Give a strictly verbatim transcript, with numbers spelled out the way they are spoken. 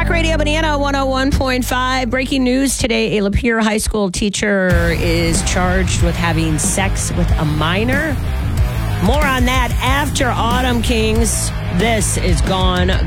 Talk Radio Banana one oh one point five. Breaking news today. A Lapeer High School teacher is charged with having sex with a minor. More on that after Autumn Kings. This is Gone